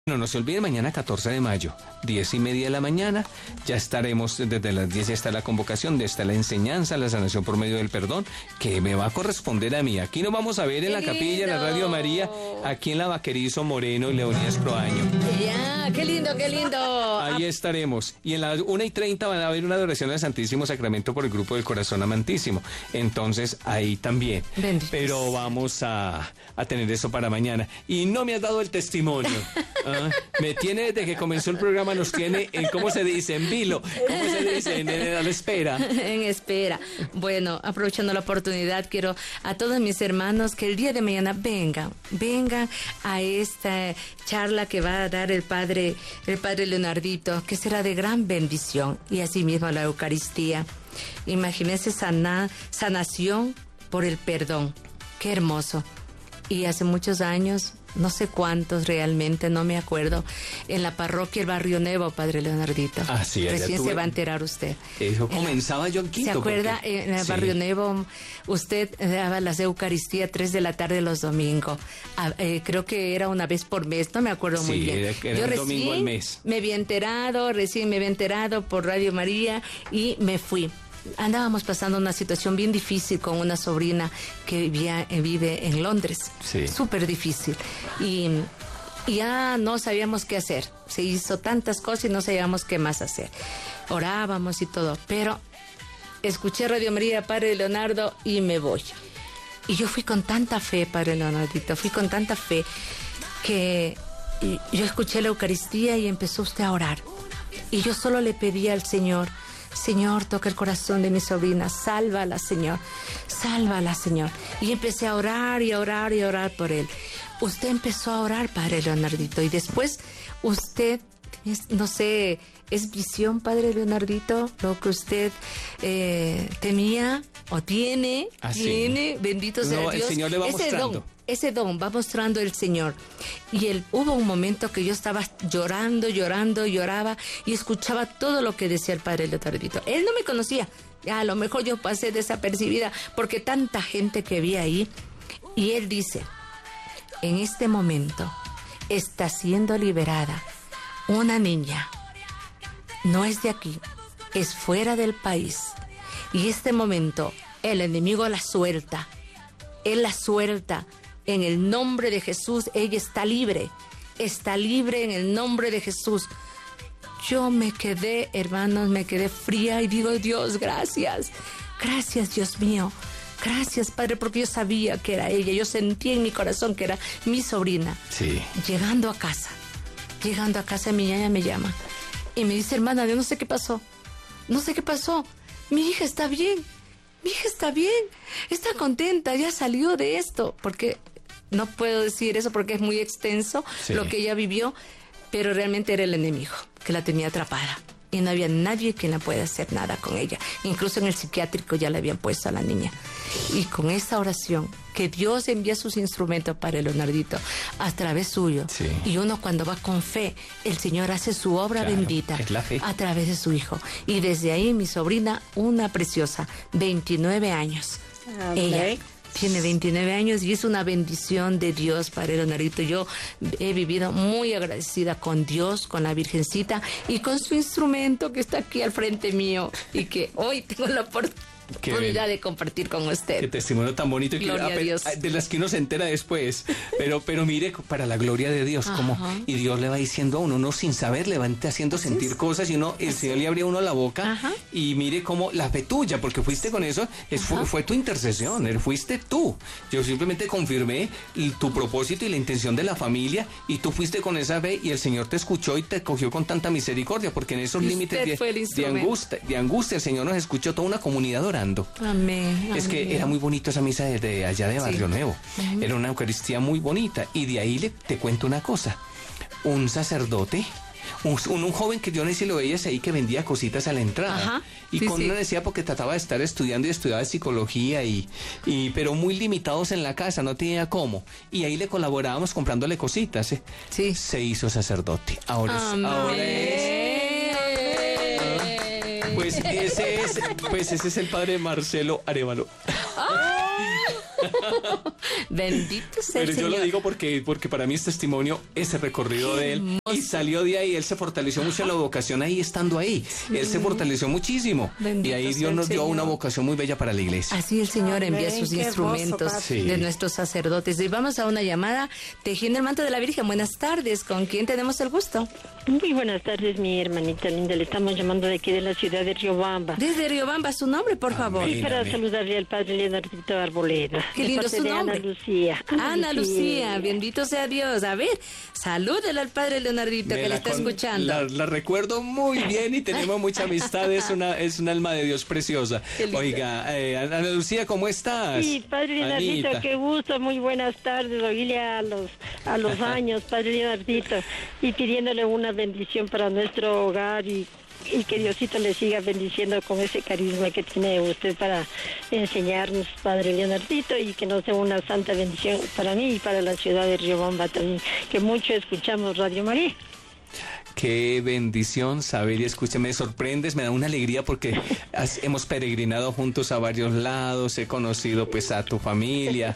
No se olvide, mañana 14 de mayo, 10:30 de la mañana, ya estaremos, desde las 10 ya está la convocación, ya está la enseñanza, la sanación por medio del perdón, que me va a corresponder a mí. Aquí nos vamos a ver en la capilla de la Radio María, aquí en la Vaquerizo Moreno y Leonidas Proaño. Ya, qué lindo, qué lindo. Ahí estaremos. Y en las 1:30 van a haber una adoración al Santísimo Sacramento por el Grupo del Corazón Amantísimo. Entonces, ahí también. Benditos. Pero vamos a tener eso para mañana. Y no me has dado el testimonio. Me tiene desde que comenzó el programa, nos tiene en, ¿cómo se dice? En vilo. ¿Cómo se dice? En la espera. En espera. Bueno, aprovechando la oportunidad, quiero a todos mis hermanos que el día de mañana vengan a esta charla que va a dar el padre Leonardito, que será de gran bendición, y asimismo la Eucaristía. Imagínense sanación por el perdón. Qué hermoso. Y hace muchos años, no sé cuántos realmente, no me acuerdo, en la parroquia El Barrio Nuevo, Padre Leonardito. Así es. Recién se va a enterar usted. Eso comenzaba yo en Quito. ¿Se acuerda? Porque, en el Barrio Nuevo, usted daba las Eucaristías 3 de la tarde los domingos. Creo que era una vez por mes, no me acuerdo muy bien. Era yo un domingo al mes. Recién me había enterado por Radio María y me fui. Andábamos pasando una situación bien difícil con una sobrina que vive en Londres. Sí. Súper difícil. Y ya no sabíamos qué hacer. Se hizo tantas cosas y no sabíamos qué más hacer. Orábamos y todo, pero escuché Radio María, Padre Leonardo, y me voy. Y yo fui con tanta fe, Padre Leonardito, fui con tanta fe que yo escuché la Eucaristía y empezó usted a orar. Y yo solo le pedía al Señor: Señor, toca el corazón de mi sobrina, sálvala, Señor, sálvala, Señor. Y empecé a orar y a orar y a orar por él. Usted empezó a orar, Padre Leonardito, y después usted, no sé, es visión, Padre Leonardito, lo que usted tenía o tiene, bendito sea Dios. El Señor le va mostrando. Ese don va mostrando el Señor. Y hubo un momento que yo estaba llorando, lloraba y escuchaba todo lo que decía el Padre Leonardito. Él no me conocía. A lo mejor yo pasé desapercibida porque tanta gente que vi ahí. Y él dice: en este momento está siendo liberada una niña. No es de aquí, es fuera del país. Y este momento el enemigo la suelta. Él la suelta. En el nombre de Jesús, ella está libre en el nombre de Jesús. Yo me quedé, hermanos, fría y digo: Dios, gracias, Dios mío, gracias, Padre, porque yo sabía que era ella, yo sentí en mi corazón que era mi sobrina. Sí. Llegando a casa, mi ñaña me llama y me dice: hermana, yo no sé qué pasó, mi hija está bien, está contenta, ya salió de esto, porque no puedo decir eso porque es muy extenso lo que ella vivió, pero realmente era el enemigo que la tenía atrapada y no había nadie que la pueda hacer nada con ella. Incluso en el psiquiátrico ya le habían puesto a la niña. Y con esta oración, que Dios envía sus instrumentos para el Leonardito a través suyo. Sí. Y uno, cuando va con fe, el Señor hace su obra bendita a través de su hijo. Y desde ahí mi sobrina, una preciosa, 29 años. Ella tiene 29 años y es una bendición de Dios, Padre Leonardito. Yo he vivido muy agradecida con Dios, con la Virgencita y con su instrumento que está aquí al frente mío y que hoy tengo la oportunidad de compartir con usted. Qué testimonio tan bonito, que de las que uno se entera después, pero mire, para la gloria de Dios, como, y Dios le va diciendo a uno sin saber, le va haciendo sentir cosas, y el Señor le abría a uno la boca. Y mire cómo la fe tuya, porque fuiste con eso, fue tu intercesión, fuiste tú. Yo simplemente confirmé tu propósito y la intención de la familia, y tú fuiste con esa fe, y el Señor te escuchó y te cogió con tanta misericordia, porque en esos límites de angustia el Señor nos escuchó, toda una comunidad orando. Amén. Es que era muy bonito esa misa de allá de Barrio Nuevo. Era una Eucaristía muy bonita. Y de ahí te cuento una cosa. Un sacerdote, un joven que yo no sé si lo veías ahí, que vendía cositas a la entrada. Con una necesidad, porque trataba de estar estudiando y estudiaba psicología, pero muy limitados en la casa, no tenía cómo. Y ahí le colaborábamos comprándole cositas. Se hizo sacerdote. Ahora es. Pues ese es el padre Marcelo Arévalo. Bendito sea el Pero Señor. yo lo digo porque para mí es testimonio ese recorrido de él. Y salió de ahí, él se fortaleció mucho en la vocación ahí, estando ahí. Sí. Él se fortaleció muchísimo. Bendito y ahí Dios nos dio una vocación muy bella para la iglesia. Así el Señor envía sus instrumentos de nuestros sacerdotes. Y vamos a una llamada tejiendo el manto de la Virgen. Buenas tardes, ¿con quién tenemos el gusto? Muy buenas tardes, mi hermanita linda. Le estamos llamando de aquí de la ciudad de Riobamba. Desde Riobamba, su nombre, por favor. Y para saludarle al padre Leonardito Arboleda. Qué lindo su nombre. Ana Lucía. Ana Lucía, bendito sea Dios. A ver, salúdele al padre Leonardito que le está escuchando. La recuerdo muy bien y tenemos mucha amistad. Es un alma de Dios preciosa. Oiga, Ana Lucía, ¿cómo estás? Sí, padre Leonardito, qué gusto. Muy buenas tardes. Oírle a los años, padre Leonardito. Y pidiéndole una bendición para nuestro hogar y que Diosito le siga bendiciendo con ese carisma que tiene usted para enseñarnos, padre Leonardito, y que nos dé una santa bendición para mí y para la ciudad de Riobamba también, que mucho escuchamos Radio María. Qué bendición saber y escuchar. Me sorprendes, me da una alegría porque hemos peregrinado juntos a varios lados, he conocido pues a tu familia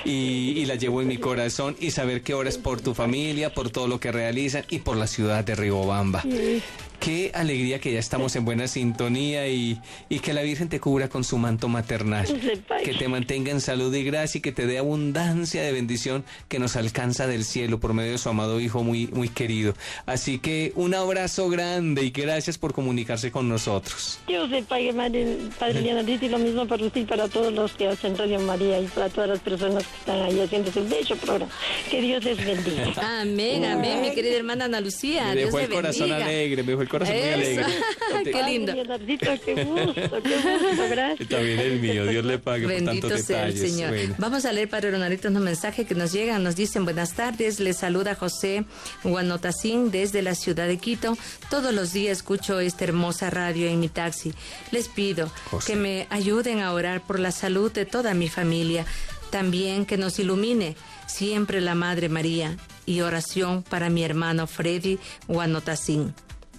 y la llevo en mi corazón, y saber que oras por tu familia, por todo lo que realizan y por la ciudad de Riobamba. Sí. Qué alegría que ya estamos en buena sintonía y que la Virgen te cubra con su manto maternal, que te mantenga en salud y gracia y que te dé abundancia de bendición que nos alcanza del cielo por medio de su amado Hijo muy, muy querido. Así que un abrazo grande y gracias por comunicarse con nosotros. Dios le pague, padre Leonardito, y lo mismo para usted y para todos los que hacen Radio María y para todas las personas que están ahí haciendo ese bello programa. Que Dios les bendiga. Amén, amén, mi querida hermana Ana Lucía. Me dejó el corazón alegre, me dejó el corazón muy alegre. Qué lindo. Qué gusto, gracias. También el mío, Dios le pague bendito por tantos sea detalles. El Señor. Bueno. Vamos a leer, padre Leonardito, unos mensajes que nos llegan. Nos dicen: buenas tardes, les saluda José Guanotacín desde la ciudad de Quito. Todos los días escucho esta hermosa radio en mi taxi. Les pido que me ayuden a orar por la salud de toda mi familia. También que nos ilumine siempre la Madre María, y oración para mi hermano Freddy Guanotacín.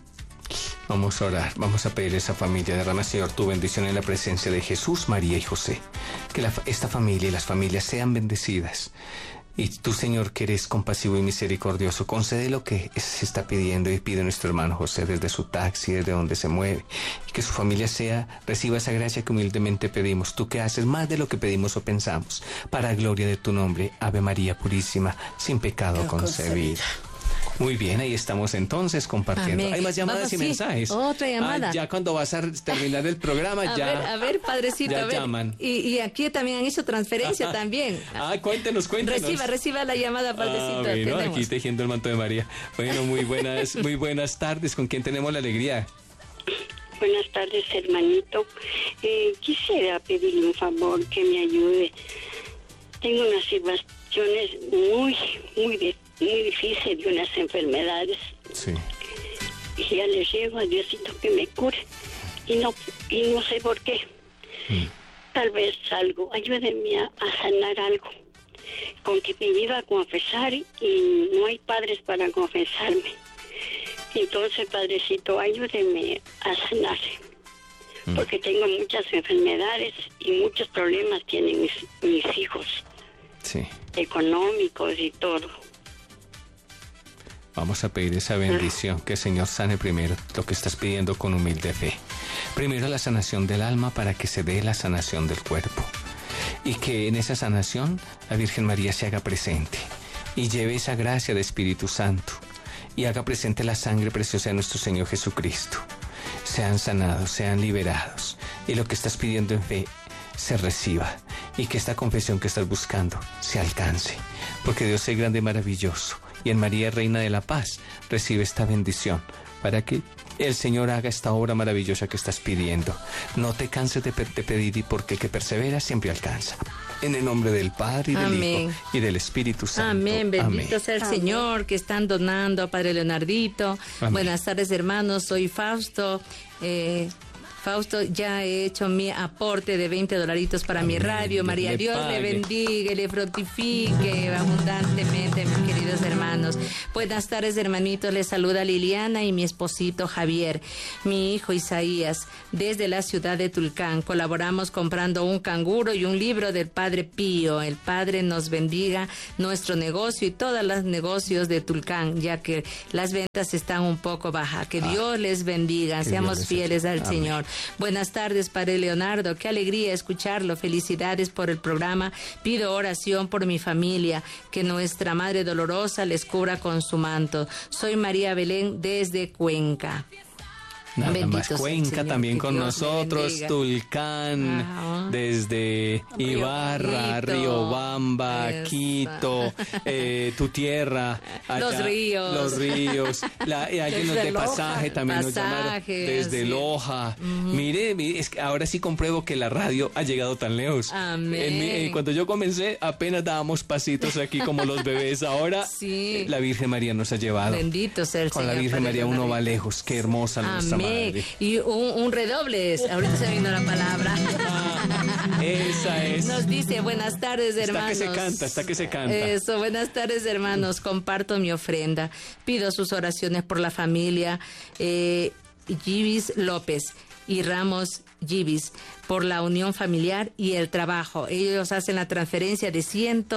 Vamos a orar, vamos a pedir a esa familia. Derrama, Señor, tu bendición en la presencia de Jesús, María y José. Que esta familia y las familias sean bendecidas. Y tú, Señor, que eres compasivo y misericordioso, concede lo que se está pidiendo y pide nuestro hermano José desde su taxi, desde donde se mueve. Y que su familia reciba esa gracia que humildemente pedimos. Tú que haces más de lo que pedimos o pensamos. Para gloria de tu nombre, Ave María Purísima, sin pecado concebida. Muy bien, ahí estamos entonces compartiendo. Amén. Hay más llamadas y mensajes. Otra llamada. Ya cuando vas a terminar el programa, a ver, padrecito, ya a ver. Llaman. Y aquí también han hecho transferencia también. Cuéntenos. Reciba la llamada, padrecito. Bueno, aquí tejiendo el manto de María. Bueno, muy buenas tardes. ¿Con quién tenemos la alegría? Buenas tardes, hermanito. Quisiera pedirle un favor que me ayude. Tengo unas situaciones muy difíciles de unas enfermedades. Sí. Y ya le llevo a Diosito que me cure. Y no sé por qué. Tal vez algo. Ayúdenme a sanar algo. Con que me iba a confesar y no hay padres para confesarme. Entonces, Padrecito, ayúdeme a sanar. Porque tengo muchas enfermedades y muchos problemas tienen mis hijos. Sí. Económicos y todo. Vamos a pedir esa bendición, que el Señor sane primero lo que estás pidiendo con humilde fe. Primero la sanación del alma para que se dé la sanación del cuerpo. Y que en esa sanación la Virgen María se haga presente y lleve esa gracia de Espíritu Santo y haga presente la sangre preciosa de nuestro Señor Jesucristo. Sean sanados, sean liberados y lo que estás pidiendo en fe se reciba y que esta confesión que estás buscando se alcance. Porque Dios es grande y maravilloso. Y en María, Reina de la Paz, recibe esta bendición para que el Señor haga esta obra maravillosa que estás pidiendo. No te canses de pedir, y porque que persevera siempre alcanza. En el nombre del Padre y del Hijo y del Espíritu Santo. Amén. Bendito sea el Señor, que están donando a Padre Leonardito. Amén. Buenas tardes, hermanos. Soy Fausto Fausto, ya he hecho mi aporte de $20 para mi radio. María, Dios le bendiga y le fructifique abundantemente, mis queridos hermanos. Buenas tardes, hermanitos. Les saluda Liliana y mi esposito Javier, mi hijo Isaías, desde la ciudad de Tulcán. Colaboramos comprando un canguro y un libro del Padre Pío. El Padre nos bendiga nuestro negocio y todos los negocios de Tulcán, ya que las ventas están un poco bajas. Que Dios les bendiga. Seamos fieles al Señor. Buenas tardes, Padre Leonardo. Qué alegría escucharlo. Felicidades por el programa. Pido oración por mi familia, que nuestra Madre Dolorosa les cubra con su manto. Soy María Belén desde Cuenca. Nada Bendito más Cuenca también con Dios nosotros, Tulcán, desde Ibarra, Riobamba, Quito, tu tierra, allá, los ríos, hay unos de Pasaje también nos llamaron, desde Loja. Mire, es que ahora sí compruebo que la radio ha llegado tan lejos. Cuando yo comencé apenas dábamos pasitos aquí como los bebés, ahora la Virgen María nos ha llevado. Bendito sea el Señor. Con la Virgen María uno va lejos, qué hermosa nuestra Madre. Y un redoble es, ahorita se vino la palabra. Esa es. Nos dice, buenas tardes, hermanos. Está que se canta. Eso, buenas tardes, hermanos. Comparto mi ofrenda. Pido sus oraciones por la familia Givis López y Ramos Givis, por la unión familiar y el trabajo. Ellos hacen la transferencia de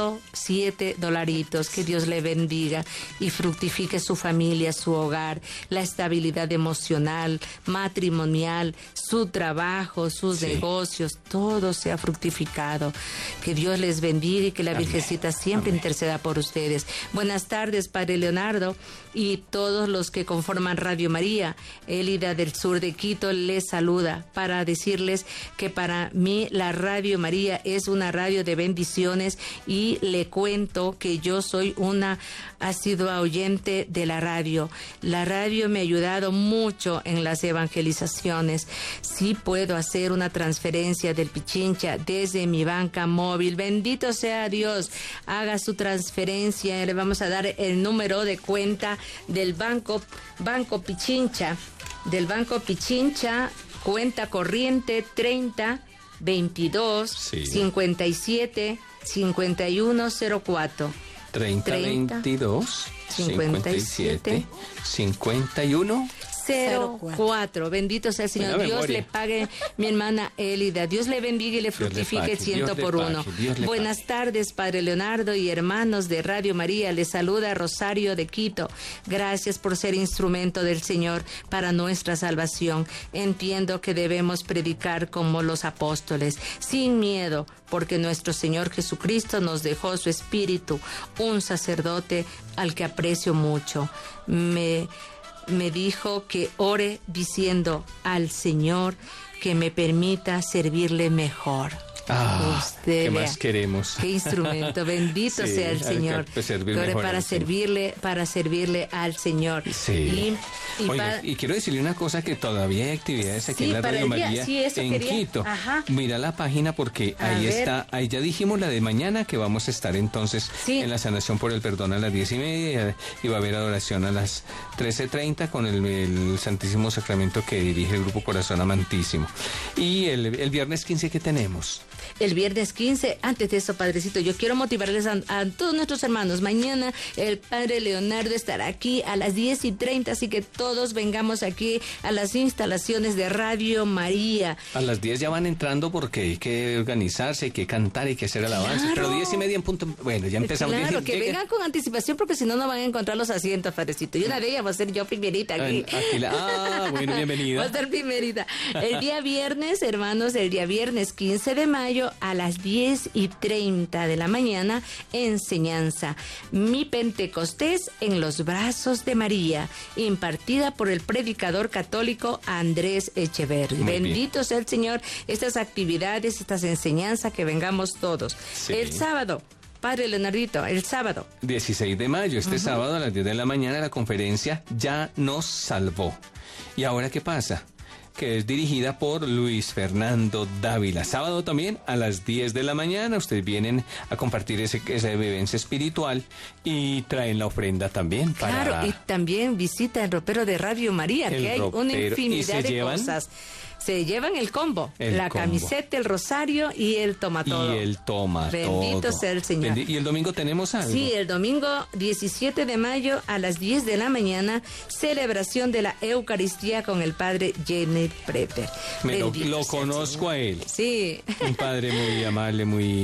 $107. Que Dios le bendiga y fructifique su familia, su hogar, la estabilidad emocional, matrimonial, su trabajo, sus negocios, todo sea fructificado. Que Dios les bendiga y que la Virgencita siempre interceda por ustedes. Buenas tardes, Padre Leonardo, y todos los que conforman Radio María. Elida del sur de Quito les saluda para decirles que para mí la Radio María es una radio de bendiciones, y le cuento que yo soy una asidua oyente de la radio. La radio me ha ayudado mucho en las evangelizaciones. Sí puedo hacer una transferencia del Pichincha desde mi banca móvil. Bendito sea Dios. Haga su transferencia. Le vamos a dar el número de cuenta del Banco Pichincha. Del Banco Pichincha, cuenta corriente 30 22 57 5104. 30 22 57 51 04. Bendito sea el Señor. Dios memoria. Le pague, mi hermana Elida. Dios le bendiga y le fructifique 100 por 1. Buenas tardes, Padre Leonardo y hermanos de Radio María. Les saluda Rosario de Quito. Gracias por ser instrumento del Señor para nuestra salvación. Entiendo que debemos predicar como los apóstoles, sin miedo, porque nuestro Señor Jesucristo nos dejó su Espíritu, un sacerdote al que aprecio mucho. Me dijo que ore diciendo al Señor que me permita servirle mejor. ¿Qué más queremos? Qué instrumento, bendito sea el Señor. Para servirle al Señor. Sí. Y quiero decirle una cosa, que todavía hay actividades aquí en la Radio María en Quito. Mira la página, porque ahí ya dijimos la de mañana, que vamos a estar entonces en la sanación por el perdón a las 10:30, y va a haber adoración a las 13:30 con el Santísimo Sacramento que dirige el Grupo Corazón Amantísimo. Y el viernes 15, ¿qué tenemos? El viernes 15, antes de eso, Padrecito, yo quiero motivarles a todos nuestros hermanos. Mañana el Padre Leonardo estará aquí a las 10:30, así que todos vengamos aquí a las instalaciones de Radio María. A las 10 ya van entrando, porque hay que organizarse, hay que cantar, hay que hacer alabanzas, pero 10:30 en punto. Bueno, ya empezamos. Claro, que vengan con anticipación, porque si no, no van a encontrar los asientos, Padrecito. Y una de ellas va a ser yo primerita aquí. Bueno, bienvenida. Va a ser primerita. El día viernes, hermanos, el día viernes 15 de mayo a las 10:30 de la mañana, enseñanza Mi Pentecostés en los brazos de María, impartida por el predicador católico Andrés Echeverri. Bendito sea el Señor. Estas actividades, estas enseñanzas, que vengamos todos. El sábado, Padre Leonardito, el sábado 16 de mayo, sábado a las 10 de la mañana, la conferencia Ya nos salvó. ¿Y ahora qué pasa? Que es dirigida por Luis Fernando Dávila. Sábado también a las 10 de la mañana. Ustedes vienen a compartir esa vivencia espiritual y traen la ofrenda también. Claro, y también visita el ropero de Radio María, que hay una infinidad de cosas. Se llevan el combo, camiseta, el rosario y el toma todo. Y el toma Bendito todo. sea el Señor. ¿Y el domingo tenemos algo? Sí, el domingo 17 de mayo a las 10 de la mañana, celebración de la Eucaristía con el padre Jenner Prepper. Lo conozco a él. Sí. Un padre muy amable,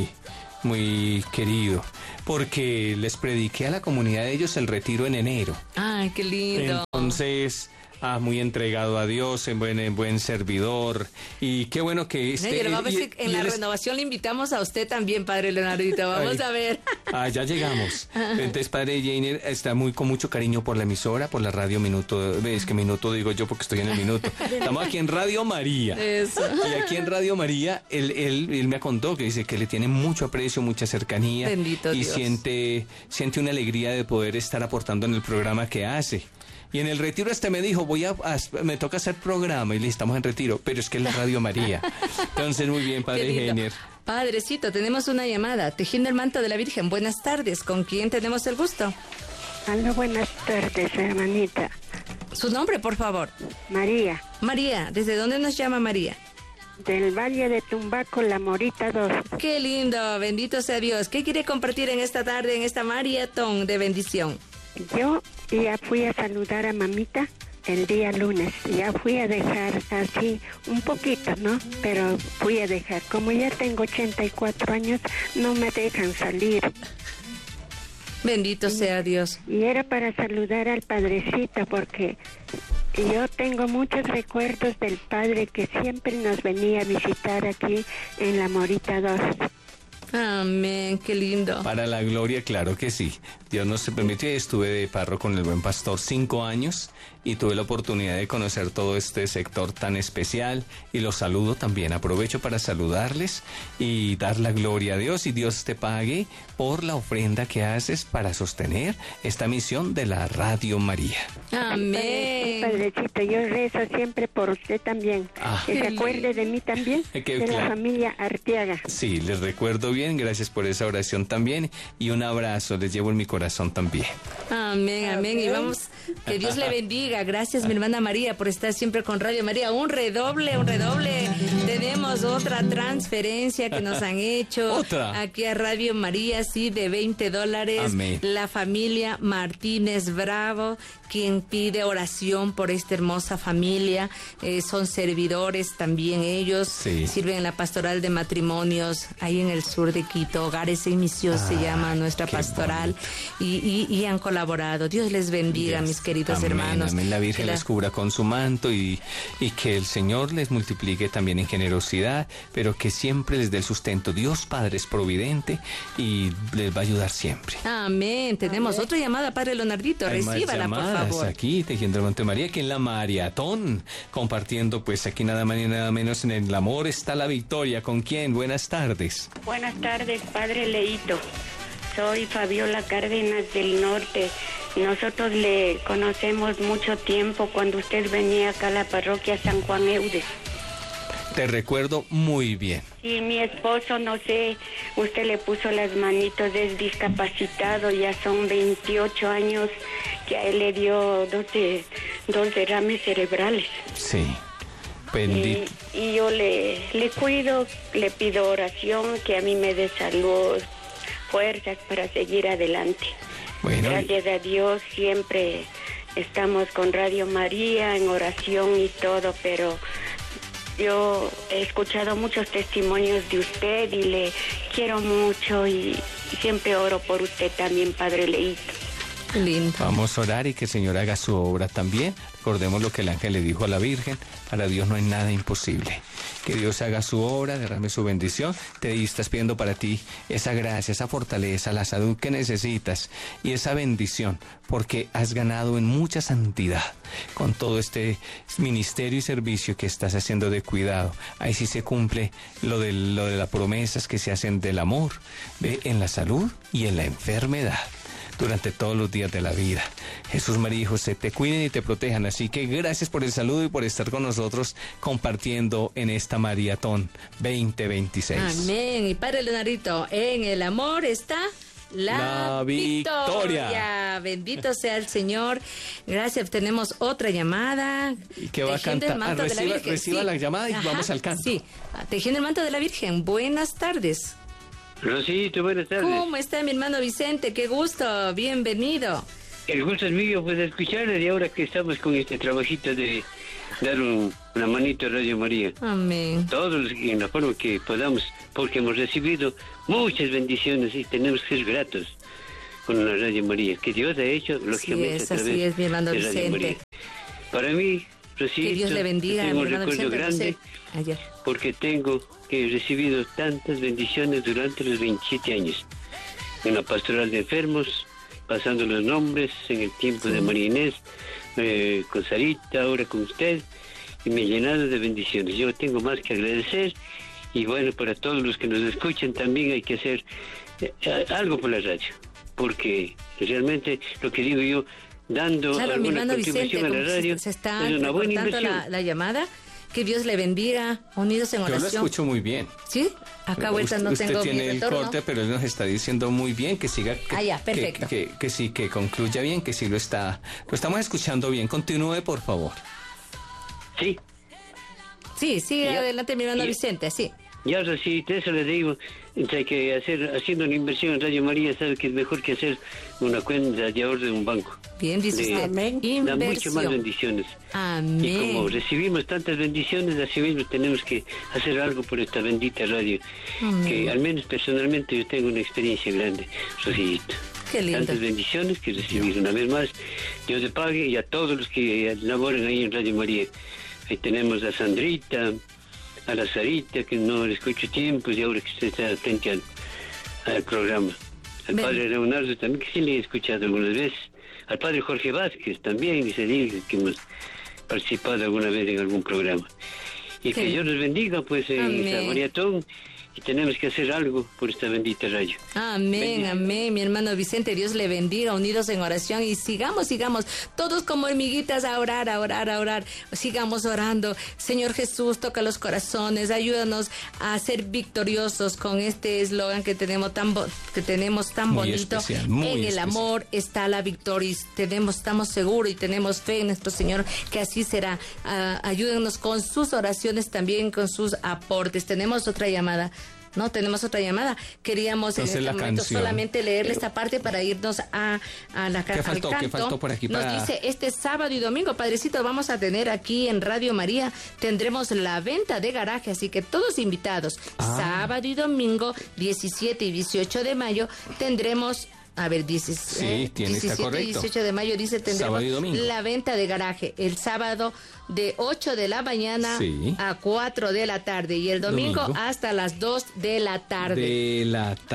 muy querido, porque les prediqué a la comunidad de ellos el retiro en enero. Ay, qué lindo. Entonces, muy entregado a Dios, en buen servidor, y qué bueno que en la renovación le invitamos a usted también, padre Leonardito, vamos a ver. Ya llegamos. Entonces, padre Jenner está con mucho cariño por la emisora, por la radio Minuto, es que Minuto digo yo porque estoy en el Minuto. Estamos aquí en Radio María. Eso. Y aquí en Radio María, él me contó que dice que le tiene mucho aprecio, mucha cercanía. Bendito y Dios. siente una alegría de poder estar aportando en el programa que hace. Y en el retiro me dijo, me toca hacer programa, y le estamos en retiro, pero es que es la Radio María. Entonces, muy bien, padre Jenner. Padrecito, tenemos una llamada, tejiendo el manto de la Virgen. Buenas tardes, ¿con quién tenemos el gusto? Hola, buenas tardes, hermanita. Su nombre, por favor. María. María, ¿desde dónde nos llama María? Del Valle de Tumbaco, La Morita 2. Qué lindo, bendito sea Dios. ¿Qué quiere compartir en esta tarde, en esta maratón de bendición? Yo ya fui a saludar a mamita el día lunes. Ya fui a dejar así un poquito, ¿no? Pero fui a dejar. Como ya tengo 84 años, no me dejan salir. Bendito sea Dios. Y era para saludar al padrecito, porque yo tengo muchos recuerdos del padre que siempre nos venía a visitar aquí en La Morita 2. Amén, qué lindo. Para la gloria, claro que sí. Dios nos permitió. Estuve de párroco con el Buen Pastor 5 años y tuve la oportunidad de conocer todo este sector tan especial, y los saludo también. Aprovecho para saludarles y dar la gloria a Dios, y Dios te pague por la ofrenda que haces para sostener esta misión de la Radio María. Amén. Padrecito, yo rezo siempre por usted también. Que se acuerde de mí también, la familia Arteaga. Sí, les recuerdo bien, gracias por esa oración también, y un abrazo les llevo en mi corazón también. Amén, amén, y vamos, que Dios le bendiga. Gracias, mi hermana María, por estar siempre con Radio María. Un redoble. Tenemos otra transferencia que nos han hecho. ¿Otra? Aquí a Radio María, sí, de $20. Amén. La familia Martínez Bravo, quien pide oración por esta hermosa familia. Son servidores también ellos. Sí. Sirven en la pastoral de matrimonios ahí en el sur de Quito. Hogares en Misión se llama nuestra pastoral. Y han colaborado. Dios les bendiga, mis queridos hermanos. Amén. La Virgen les cubra con su manto, y que el Señor les multiplique también en generosidad, pero que siempre les dé el sustento. Dios Padre es providente y les va a ayudar siempre. Amén. Tenemos otra llamada, padre Leonardito. Recíbala, por favor. Aquí, tejiendo el Monte María, aquí en la maratón, compartiendo, pues aquí nada más y nada menos, en el amor está la victoria. ¿Con quién? Buenas tardes. Buenas tardes, padre Leito. Soy Fabiola Cárdenas del Norte. Nosotros le conocemos mucho tiempo cuando usted venía acá a la parroquia San Juan Eudes. Te recuerdo muy bien. Sí, mi esposo, no sé, usted le puso las manitos, es discapacitado, ya son 28 años que a él le dio dos derrames cerebrales. Sí, bendito. Y yo le cuido, le pido oración, que a mí me dé salud, fuerzas para seguir adelante. Bueno, gracias a Dios siempre estamos con Radio María en oración y todo, pero yo he escuchado muchos testimonios de usted y le quiero mucho y siempre oro por usted también, padre Leito. Lindo. Vamos a orar y que el Señor haga su obra también. Recordemos lo que el ángel le dijo a la Virgen: para Dios no hay nada imposible. Que Dios haga su obra, derrame su bendición. Te estás pidiendo para ti esa gracia, esa fortaleza, la salud que necesitas y esa bendición, porque has ganado en mucha santidad con todo este ministerio y servicio que estás haciendo de cuidado. Ahí sí se cumple lo de las promesas que se hacen del amor, ¿ve? En la salud y en la enfermedad, durante todos los días de la vida. Jesús, María y José te cuiden y te protejan. Así que gracias por el saludo y por estar con nosotros compartiendo en esta maratón 2026. Amén. Y padre Leonardito, en el amor está la victoria. Bendito sea el Señor. Gracias. Tenemos otra llamada. ¿Y qué va a cantar? Reciba la llamada y vamos al canto. Sí, tejiendo el manto de la Virgen. Buenas tardes. Rosito, buenas tardes. ¿Cómo está mi hermano Vicente? Qué gusto, bienvenido. El gusto es mío, pues, escucharle, y ahora que estamos con este trabajito de dar una manito a Radio María. Amén. Todos en la forma que podamos, porque hemos recibido muchas bendiciones y tenemos que ser gratos con la Radio María, que Dios ha hecho, lógicamente, a través así es, mi hermano de Radio María. Vicente. Para mí, Rosito, que Dios le bendiga, tengo un mi hermano recuerdo Vicente, grande, porque he recibido tantas bendiciones durante los 27 años. En la pastoral de enfermos, pasando los nombres, en el tiempo de María Inés, con Sarita, ahora con usted, y me he llenado de bendiciones. Yo tengo más que agradecer, y bueno, para todos los que nos escuchan también hay que hacer algo por la radio, porque realmente lo que digo yo, dando alguna contribución a la radio, se está es una buena inversión. La llamada. Que Dios le bendiga, unidos en oración. Yo lo escucho muy bien. ¿Sí? Acá vuelta no tengo usted tiene el corte, pero él nos está diciendo muy bien que siga, perfecto. Que sí, que concluya bien, que sí lo estamos escuchando bien. Continúe, por favor. Sí. Sí, sigue adelante mi hermano Vicente, sí. Ya, sí, eso le digo, hay que haciendo una inversión en Radio María, sabe que es mejor que hacer una cuenta de ahorro de un banco. Bien, dice usted. Amén. Da mucho más bendiciones. Amén. Y como recibimos tantas bendiciones, así mismo tenemos que hacer algo por esta bendita radio. Amén. Que al menos personalmente yo tengo una experiencia grande, Rosito. Qué lindo. Tantas bendiciones que recibir una vez más. Dios le pague, y a todos los que laboran ahí en Radio María. Ahí tenemos a Sandrita, a la Sarita, que no le escucho tiempo, y ahora que usted está atento al programa. Al padre Leonardo también, que sí le he escuchado algunas veces. Al padre Jorge Vázquez también, que se diga que hemos participado alguna vez en algún programa. Y que Dios nos bendiga, pues, en esta maratón, y tenemos que hacer algo por esta bendita radio. Amén, amén, mi hermano Vicente, Dios le bendiga, unidos en oración, y sigamos, todos como hormiguitas a orar, sigamos orando. Señor Jesús, toca los corazones, ayúdanos a ser victoriosos con este eslogan que tenemos tan bonito. Especial, en el especial. Amor está la victoria, y estamos seguros y tenemos fe en nuestro Señor, que así será. Ayúdanos con sus oraciones, también con sus aportes. Tenemos otra llamada. No, tenemos otra llamada. Queríamos en este momento solamente leerle esta parte para irnos a la ¿Qué faltó? ¿Qué faltó por aquí? Nos dice, este sábado y domingo, Padrecito, vamos a tener aquí en Radio María, tendremos la venta de garaje, así que todos invitados. Sábado y domingo, 17 y 18 de mayo, tendremos... A ver, 17 y 18 de mayo, dice, tendremos la venta de garaje el sábado de 8 de la mañana a 4 de la tarde y el domingo hasta las 2 de la tarde.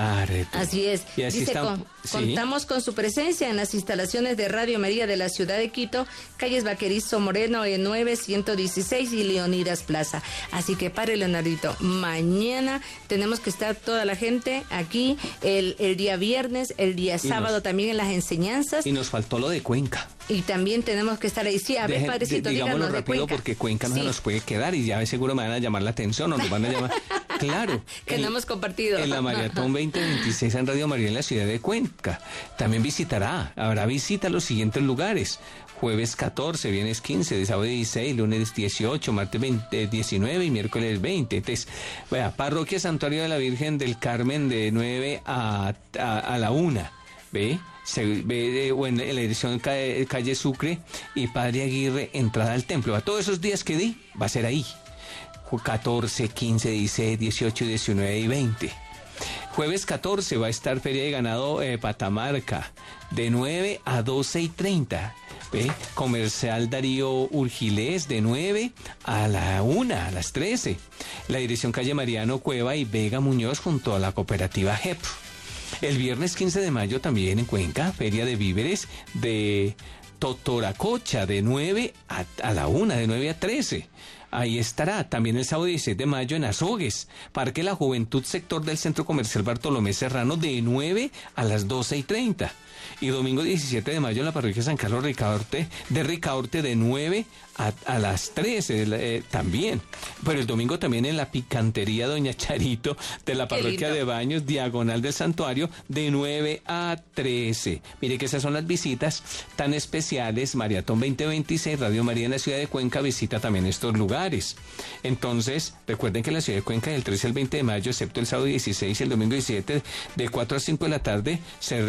Así es. Y así dice, contamos con su presencia en las instalaciones de Radio María de la ciudad de Quito, calles Vaquerizo Moreno, E9, 116 y Leonidas Plaza. Así que, padre Leonardito, mañana tenemos que estar toda la gente aquí el día viernes, el día sábado también en las enseñanzas. Y nos faltó lo de Cuenca. Y también tenemos que estar ahí. Sí, a ver, padrecito, digámoslo rápido, de Cuenca. porque Cuenca no se nos puede quedar y ya seguro me van a llamar la atención o nos van a llamar. Claro. Que no hemos compartido. En la Maratón 2026 en Radio María en la ciudad de Cuenca. También habrá visita a los siguientes lugares. Jueves 14, viernes 15, de sábado 16, lunes 18, martes 19 y miércoles 20. Entonces, Parroquia Santuario de la Virgen del Carmen de 9 a la 1. ¿Ve? Se ve en la dirección calle Sucre y Padre Aguirre, entrada al templo. A todos esos días que di, va a ser ahí. 14, 15, 16, 18, 19 y 20. Jueves 14 va a estar Feria de Ganado Patamarca, de 9 a 12 y 30. ¿Ve? Comercial Darío Urgilés, de 9 a la 1, a las 13. La dirección calle Mariano Cueva y Vega Muñoz junto a la cooperativa JEP. El viernes 15 de mayo también en Cuenca, Feria de Víveres de Totoracocha, de 9 a la 1, de 9 a 13. ahí estará. También el sábado 16 de mayo en Azogues, Parque La Juventud, sector del Centro Comercial Bartolomé Serrano, de 9 a las 12:30. Y domingo 17 de mayo en la parroquia San Carlos de Ricaurte, de 9 a las 13 también. Pero el domingo también en la picantería Doña Charito de la parroquia de Baños, diagonal del santuario, de 9 a 13. Mire que esas son las visitas tan especiales. Maratón 2026, Radio María en la ciudad de Cuenca visita también estos lugares. Entonces, recuerden que en la ciudad de Cuenca del 13 al 20 de mayo, excepto el sábado 16 y el domingo 17, de 4 a 5 de la tarde, se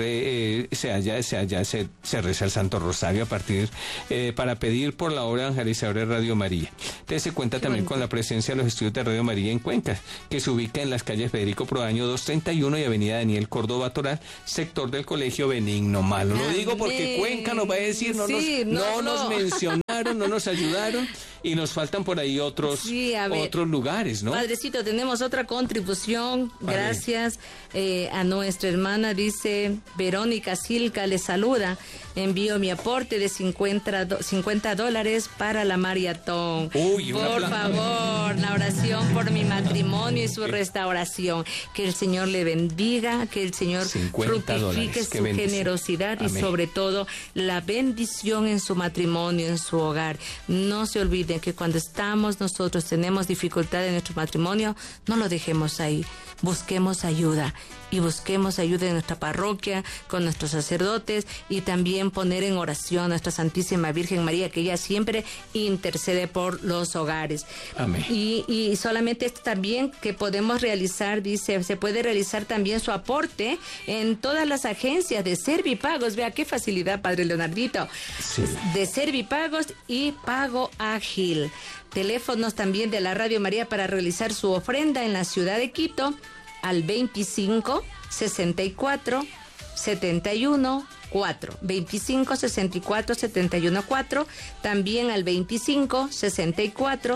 reza el Santo Rosario a partir para pedir por la obra evangelizadora de Radio María. Entonces se cuenta también con la presencia de los estudios de Radio María en Cuenca, que se ubica en las calles Federico Proaño 231 y avenida Daniel Córdoba Toral, sector del Colegio Benigno Malo. Lo digo porque Cuenca nos va a decir, no nos mencionaron, no nos ayudaron, y nos faltan por ahí otros lugares, ¿no? Padrecito, tenemos otra contribución, gracias a nuestra hermana, dice Verónica Silca, le saluda, envío mi aporte de $50 para la maratón. Por favor, la oración por mi matrimonio y su restauración, que el Señor le bendiga, que el Señor fructifique su generosidad y sobre todo la bendición en su matrimonio, en su hogar. No se olviden que cuando nosotros tenemos dificultad en nuestro matrimonio, no lo dejemos ahí, busquemos ayuda y busquemos ayuda en nuestra parroquia, con nuestros sacerdotes, y también poner en oración a nuestra Santísima Virgen María, que ella siempre intercede por los hogares. Amén. Y solamente esto también que podemos realizar, dice, se puede realizar también su aporte en todas las agencias de Servipagos. Vea qué facilidad, Padre Leonardito. Sí. De Servipagos y Pago Ágil. Teléfonos también de la Radio María para realizar su ofrenda en la ciudad de Quito, al 25 64 71 4, 25 64 71 4, también al 25 64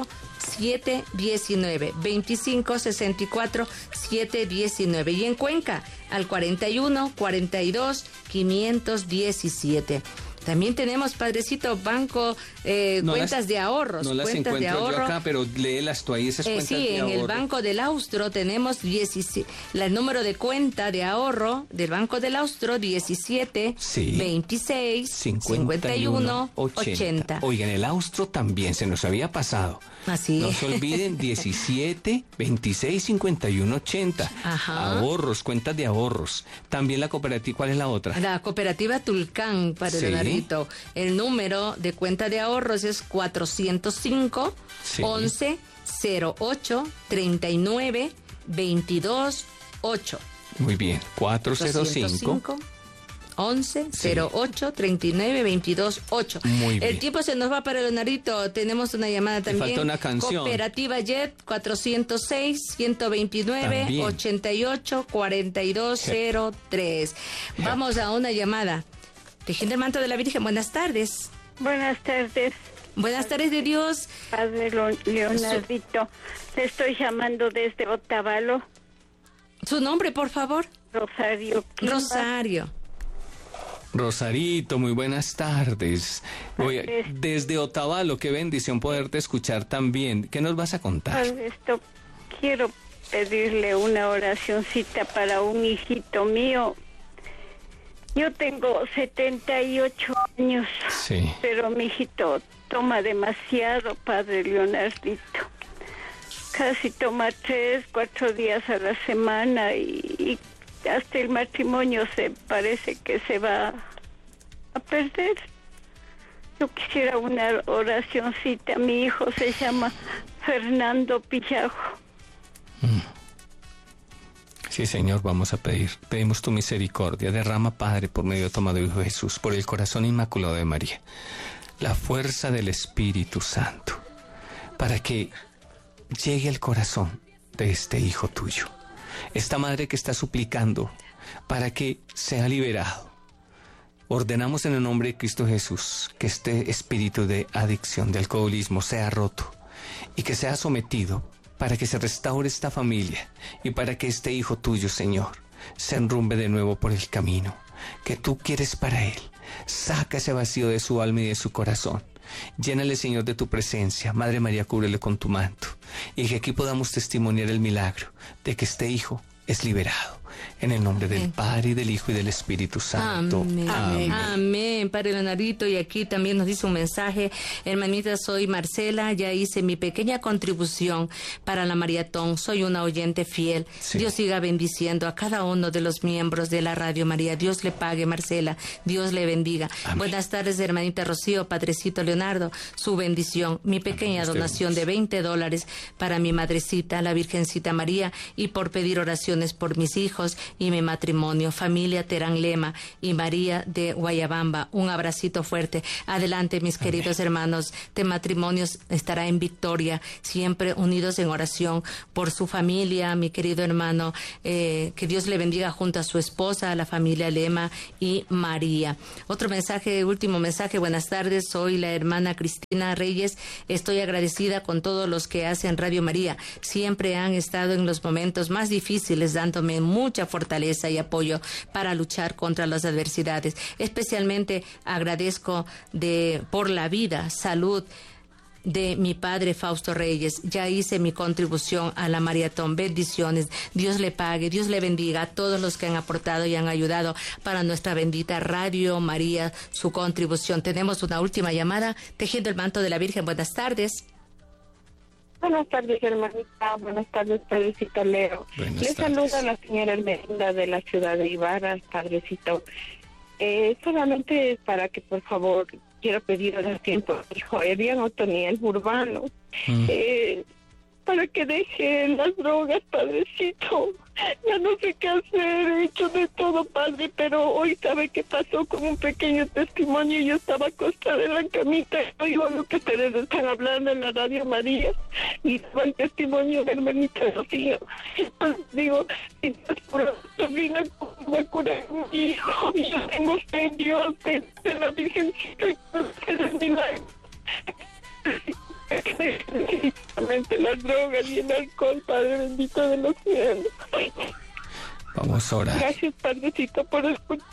719, 25 64 719, y en Cuenca al 41 42 517. También tenemos, Padrecito, banco, cuentas de ahorros. No las encuentro yo acá, pero léelas tú ahí, esas cuentas de ahorro. Sí, en el Banco del Austro tenemos el número de cuenta de ahorro del Banco del Austro, 17 26 51 80. Oigan, el Austro también se nos había pasado. Así. No se olviden, 17 26 51 80. Ajá. Ahorros, cuentas de ahorros. También la cooperativa, ¿cuál es la otra? La cooperativa Tulcán, para Leonardito. El número de cuenta de ahorros es 405 11 08 39 22 8. Muy bien, 405 11 08 39 22 8. Muy bien. El tiempo se nos va para Leonardito. Tenemos una llamada también. Me falta una canción. Cooperativa Jet 406 129 también. 88 4203. Vamos a una llamada. Tejiendo el manto de la Virgen, buenas tardes. Buenas tardes. Buenas tardes de Dios. Padre Leonardito, le estoy llamando desde Otavalo. ¿Su nombre, por favor? Rosario. Rosario. Rosarito, muy buenas tardes. Oye, desde Otavalo, qué bendición poderte escuchar también. ¿Qué nos vas a contar? Esto quiero pedirle una oracioncita para un hijito mío. Yo tengo 78 años, pero mi hijito toma demasiado, Padre Leonardito. Casi toma 3-4 días a la semana y hasta el matrimonio se parece que se va a perder. Yo quisiera una oracioncita. Mi hijo se llama Fernando Pillajo. Sí, Señor, vamos a pedimos tu misericordia. Derrama, Padre, por medio de tu amado Hijo Jesús, por el corazón inmaculado de María, la fuerza del Espíritu Santo, para que llegue al corazón de este hijo tuyo, esta madre que está suplicando para que sea liberado. Ordenamos en el nombre de Cristo Jesús que este espíritu de adicción, de alcoholismo, sea roto y que sea sometido, para que se restaure esta familia y para que este hijo tuyo, Señor, se enrumbe de nuevo por el camino que tú quieres para él. Saca ese vacío de su alma y de su corazón Llénale, Señor, de tu presencia. Madre María, cúbrele con tu manto. Y que aquí podamos testimoniar el milagro de que este hijo es liberado. En el nombre del Padre, y del Hijo, y del Espíritu Santo. Amén. Amén. Amén, Padre Leonardito. Y aquí también nos dice un mensaje. Hermanita, soy Marcela. Ya hice mi pequeña contribución para la maratón. Soy una oyente fiel. Sí. Dios siga bendiciendo a cada uno de los miembros de la Radio María. Dios le pague, Marcela. Dios le bendiga. Amén. Buenas tardes, hermanita Rocío, Padrecito Leonardo. Su bendición. Mi pequeña donación de $20 para mi madrecita, la Virgencita María, y por pedir oraciones por mis hijos y mi matrimonio. Familia Terán Lema y María de Guayabamba, un abracito fuerte. Adelante, mis queridos hermanos de matrimonios, estará en victoria, siempre unidos en oración por su familia, mi querido hermano, que Dios le bendiga junto a su esposa, a la familia Lema y María. Otro mensaje, último mensaje. Buenas tardes, soy la hermana Cristina Reyes. Estoy agradecida con todos los que hacen Radio María. Siempre han estado en los momentos más difíciles, dándome mucha fortaleza y apoyo para luchar contra las adversidades. Especialmente agradezco por la vida, salud de mi padre Fausto Reyes. Ya hice mi contribución a la maratón. Bendiciones. Dios le pague, Dios le bendiga a todos los que han aportado y han ayudado para nuestra bendita Radio María, su contribución. Tenemos una última llamada. Tejiendo el manto de la Virgen. Buenas tardes. Buenas tardes, hermanita. Buenas tardes, Padrecito Leo. Le saluda la señora Hermelinda de la ciudad de Ibarra, Padrecito. Solamente para que, por favor, quiero pedir a tiempo, hijo Edian Otoniel Urbano, para que deje las drogas, Padrecito. Ya no sé qué hacer, he hecho de todo, Padre, pero hoy sabe qué pasó con un pequeño testimonio. Yo estaba acostada en la camita y oigo lo que ustedes están hablando en la Radio María y daba el testimonio de hermanita Rocío. Entonces digo, si Dios por sobrina va a curar a mi hijo, y yo tengo fe en Dios, de la Virgencita, y que es milagro. Las drogas y el alcohol, Padre bendito de los cielos. Vamos a orar. Gracias, Padrecito, por escucharme.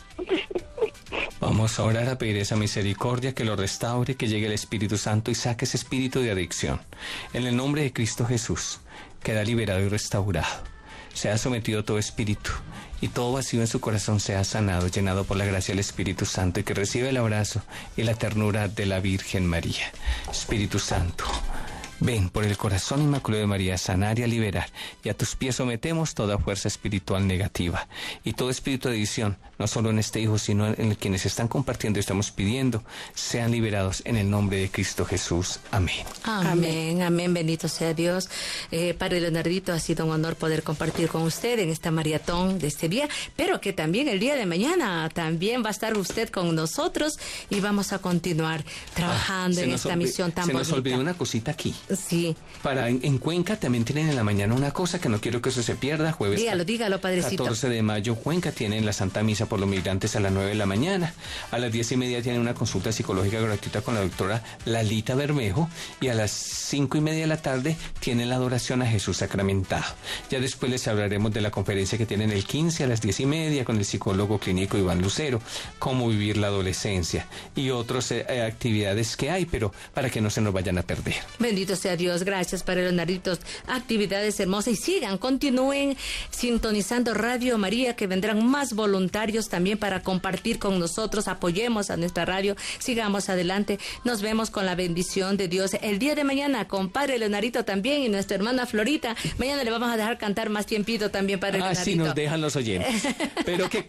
Vamos a orar, a pedir esa misericordia que lo restaure, que llegue el Espíritu Santo y saque ese espíritu de adicción. En el nombre de Cristo Jesús, queda liberado y restaurado. Sea sometido todo espíritu y todo vacío en su corazón sea sanado, llenado por la gracia del Espíritu Santo, y que reciba el abrazo y la ternura de la Virgen María. Espíritu Santo, ven por el corazón inmaculado de María a sanar y a liberar, y a tus pies sometemos toda fuerza espiritual negativa y todo espíritu de adicción, no solo en este hijo, sino en quienes están compartiendo y estamos pidiendo, sean liberados en el nombre de Cristo Jesús. Amén. Amén, amén, bendito sea Dios. Padre Leonardito, ha sido un honor poder compartir con usted en esta maratón de este día, pero que también el día de mañana también va a estar usted con nosotros y vamos a continuar trabajando en esta misión tan bonita. Se nos olvidó una cosita aquí. Sí. En Cuenca también tienen en la mañana una cosa que no quiero que eso se pierda. Jueves. Dígalo, Padrecito. 14 de mayo, Cuenca tienen la Santa Misa por los migrantes a las 9 de la mañana. A las 10:30 tienen una consulta psicológica gratuita con la doctora Lalita Bermejo. Y a las 5:30 de la tarde tienen la adoración a Jesús sacramentado. Ya después les hablaremos de la conferencia que tienen el 15 a las 10:30 con el psicólogo clínico Iván Lucero, cómo vivir la adolescencia y otras actividades que hay, pero para que no se nos vayan a perder. Bendito sea Dios, gracias Padre Leonardito, actividades hermosas, y continúen sintonizando Radio María, que vendrán más voluntarios también para compartir con nosotros. Apoyemos a nuestra radio, sigamos adelante, nos vemos con la bendición de Dios el día de mañana con Padre Leonardito también y nuestra hermana Florita. Mañana le vamos a dejar cantar más tiempito también, Padre Leonardito. Sí, nos dejan los oyentes, pero que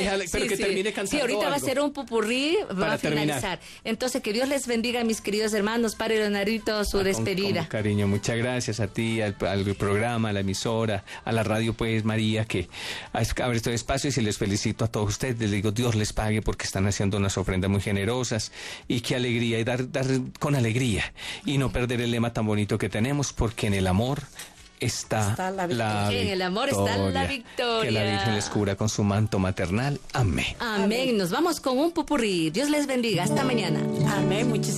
termine cantando. Sí, ahorita algo va a ser un popurrí, va a finalizar. Entonces, que Dios les bendiga, mis queridos hermanos. Padre Leonardito, su despedida. Con cariño, muchas gracias a ti, al programa, a la emisora, a la radio, pues María, que abre estos espacios, y les felicito a todos ustedes. Les digo, Dios les pague, porque están haciendo unas ofrendas muy generosas, y qué alegría, y dar con alegría, y no perder el lema tan bonito que tenemos, porque en el amor está la victoria. En el amor está la victoria. Que la Virgen les cubra con su manto maternal. Amén. Amén. Nos vamos con un popurrí. Dios les bendiga. Hasta mañana. Amén. Muchísimas